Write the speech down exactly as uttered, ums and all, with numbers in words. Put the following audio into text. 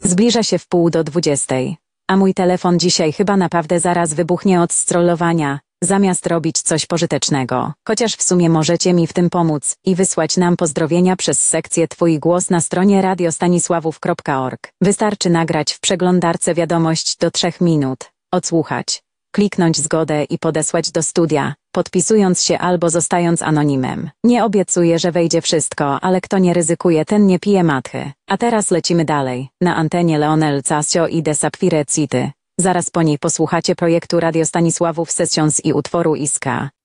Zbliża się w pół do dwudziestej. A mój telefon dzisiaj chyba naprawdę zaraz wybuchnie od scrollowania, zamiast robić coś pożytecznego. Chociaż w sumie możecie mi w tym pomóc i wysłać nam pozdrowienia przez sekcję Twój głos na stronie radiostanisławów kropka org. Wystarczy nagrać w przeglądarce wiadomość do trzech minut, odsłuchać, kliknąć zgodę i podesłać do studia, podpisując się albo zostając anonimem. Nie obiecuję, że wejdzie wszystko, ale kto nie ryzykuje, ten nie pije matchy. A teraz lecimy dalej. Na antenie Leonel Casio i De Sapphire City. Zaraz po niej posłuchacie projektu Radio Stanisławów Sessions i utworu Iska.